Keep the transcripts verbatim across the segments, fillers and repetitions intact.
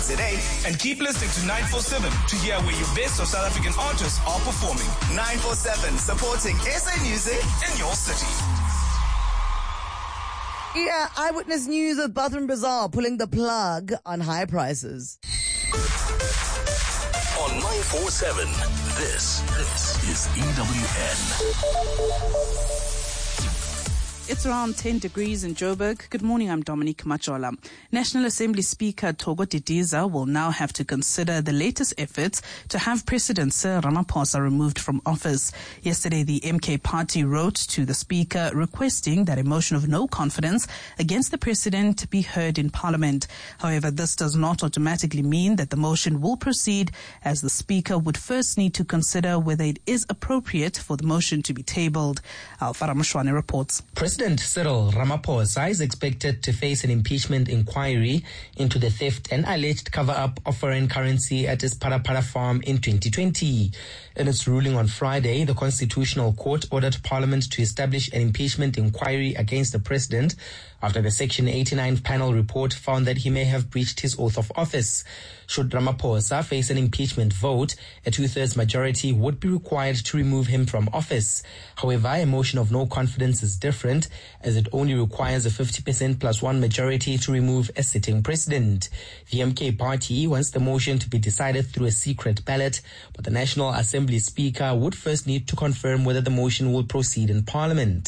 za. And keep listening to nine four seven to hear where your best of South African artists are performing. nine four seven, supporting S A music in your city. Yeah, Eyewitness News of Bathroom Bazaar pulling the plug on high prices. On nine four seven, this, this is E W N. It's around ten degrees in Joburg. Good morning, I'm Dominique Machola. National Assembly Speaker Thoko Didiza will now have to consider the latest efforts to have President Cyril Ramaphosa removed from office. Yesterday, the M K party wrote to the Speaker requesting that a motion of no confidence against the President be heard in Parliament. However, this does not automatically mean that the motion will proceed, as the Speaker would first need to consider whether it is appropriate for the motion to be tabled. Alfara Mshwane reports. President Cyril Ramaphosa is expected to face an impeachment inquiry into the theft and alleged cover-up of foreign currency at his Parapara farm in twenty twenty. In its ruling on Friday, the Constitutional Court ordered Parliament to establish an impeachment inquiry against the president after the Section eighty-nine panel report found that he may have breached his oath of office. Should Ramaphosa face an impeachment vote, a two-thirds majority would be required to remove him from office. However, a motion of no confidence is different, as it only requires a fifty percent plus one majority to remove a sitting president. The M K party wants the motion to be decided through a secret ballot, but the National Assembly Speaker would first need to confirm whether the motion will proceed in Parliament.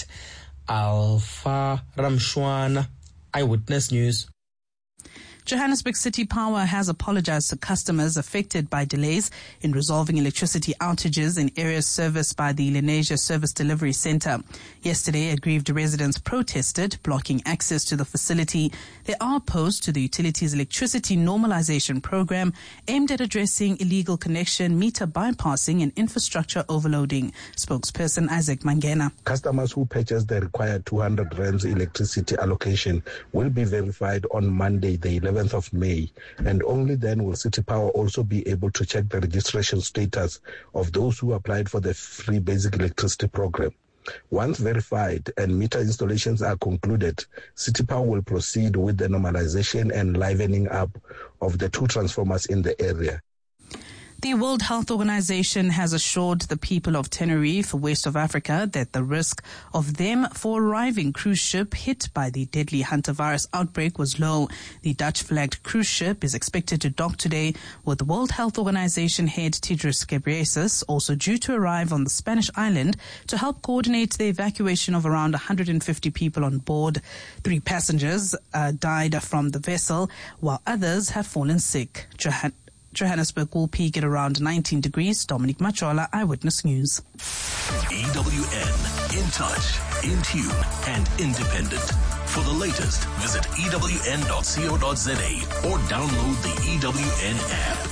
Alpha Ramshwan, Eyewitness News. Johannesburg City Power has apologized to customers affected by delays in resolving electricity outages in areas serviced by the Lenasia Service Delivery Center. Yesterday, aggrieved residents protested, blocking access to the facility. They are opposed to the utility's electricity normalization program aimed at addressing illegal connection, meter bypassing and infrastructure overloading. Spokesperson Isaac Mangena. Customers who purchase the required two hundred rands electricity allocation will be verified on Monday, the eleventh of May, and only then will City Power also be able to check the registration status of those who applied for the free basic electricity program. Once verified and meter installations are concluded, City Power will proceed with the normalization and livening up of the two transformers in the area. The World Health Organization has assured the people of Tenerife, west of Africa, that the risk of them for arriving cruise ship hit by the deadly hantavirus outbreak was low. The Dutch-flagged cruise ship is expected to dock today, with World Health Organization head Tedros Ghebreyesus also due to arrive on the Spanish island to help coordinate the evacuation of around one hundred fifty people on board. Three passengers uh, died from the vessel, while others have fallen sick. Johan- Johannesburg will peak at around nineteen degrees. Dominique Machola, Eyewitness News. E W N, in touch, in tune, and independent. For the latest, visit E W N dot co dot za or download the E W N app.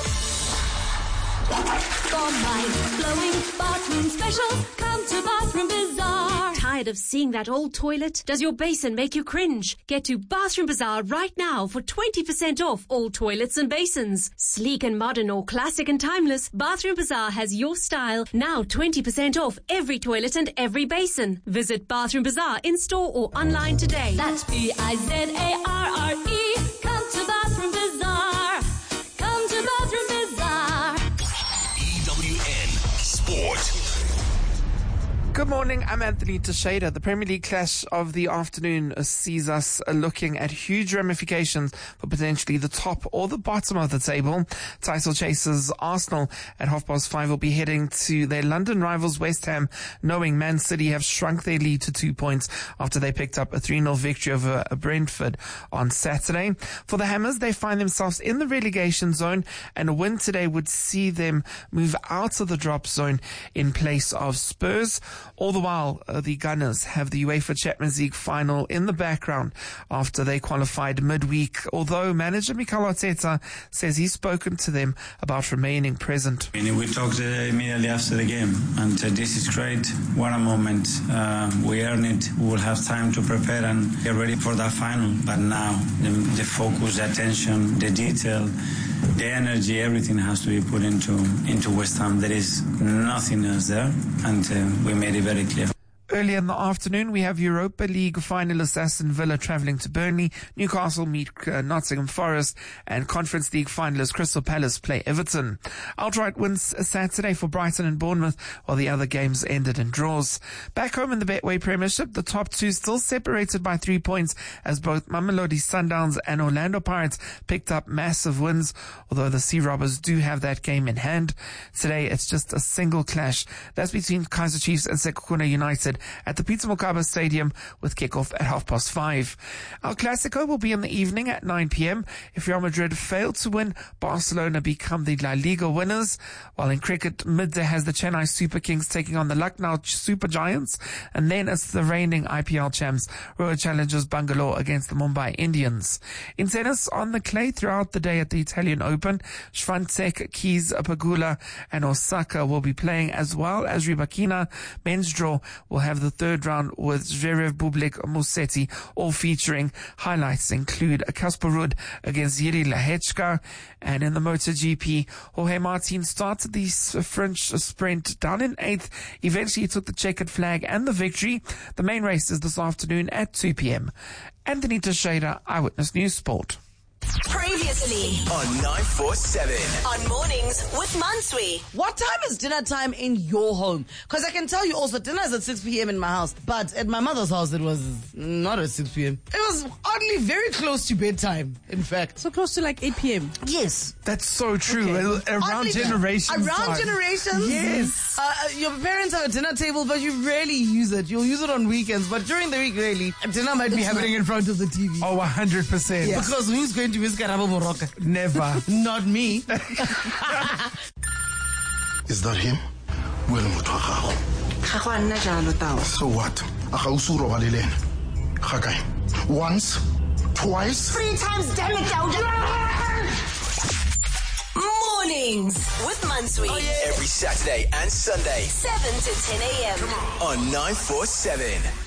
For mind-blowing bathroom specials, come to Bathroom Bazaar. Tired of seeing that old toilet? Does your basin make you cringe? Get to Bathroom Bazaar right now for twenty percent off all toilets and basins. Sleek and modern or classic and timeless, Bathroom Bazaar has your style. Now twenty percent off every toilet and every basin. Visit Bathroom Bazaar in store or online today. That's B I Z A R R E. Come to Bathroom Bazaar. Come to Bathroom Bazaar. E W N Sport. Good morning, I'm Anthony Teixeira. The Premier League clash of the afternoon sees us looking at huge ramifications for potentially the top or the bottom of the table. Title chasers Arsenal at half past five will be heading to their London rivals West Ham, knowing Man City have shrunk their lead to two points after they picked up a three nil victory over Brentford on Saturday. For the Hammers, they find themselves in the relegation zone, and a win today would see them move out of the drop zone in place of Spurs. All the while, uh, the Gunners have the UEFA Champions League final in the background after they qualified midweek, although manager Mikel Arteta says he's spoken to them about remaining present. I mean, we talked uh, immediately after the game, and uh, this is great. What a moment. Uh, we earned it. We will have time to prepare and get ready for that final. But now, the, the focus, the attention, the detail, the energy, everything has to be put into, into West Ham. There is nothing else there, and uh, we made it very clear. Early in the afternoon, we have Europa League finalists Aston Villa travelling to Burnley, Newcastle meet uh, Nottingham Forest, and Conference League finalists Crystal Palace play Everton. Outright wins Saturday for Brighton and Bournemouth, while the other games ended in draws. Back home in the Betway Premiership, the top two still separated by three points as both Mamelodi Sundowns and Orlando Pirates picked up massive wins, although the Sea Robbers do have that game in hand. Today, it's just a single clash. That's between Kaizer Chiefs and Sekhukhune United at the Peter Mokaba Stadium with kickoff at half past five. El Clasico will be in the evening at nine p.m. If Real Madrid fail to win, Barcelona become the La Liga winners. While in cricket, midday has the Chennai Super Kings taking on the Lucknow Super Giants, and then it's the reigning I P L champs Royal Challengers Bangalore against the Mumbai Indians. In tennis, on the clay throughout the day at the Italian Open, Swiatek, Keys, Pegula and Osaka will be playing, as well as Rybakina. Men's draw will have the third round with Zverev, Bublik, Musetti, all featuring. Highlights include Kasper Ruud against Yuri Lehechka. And in the MotoGP, Jorge Martin started the French sprint down in eighth. Eventually he took the checkered flag and the victory. The main race is this afternoon at two p.m. Anthony Teixeira, Eyewitness News Sport. Previously on nine four seven. On Mornings with Mansui. What time is dinner time in your home? Because I can tell you also, dinner is at six p.m. in my house. But at my mother's house, it was not at six p.m. It was oddly very close to bedtime, in fact. So close to like eight p.m. Yes. That's so true. Okay. Around Oddly generations. Around time. generations. Yes. Uh, your parents have a dinner table, but you rarely use it. You'll use it on weekends. But during the week, really, dinner might be happening in front of the T V. Oh, one hundred percent. Yeah. Because who's going to miss Karabo Moroka? Never. Not me. Is that him? So what? Once, twice, three times, damn it, Dowd. Mornings with Mansui. Oh, yeah. Every Saturday and Sunday, seven to ten a.m. on nine four seven.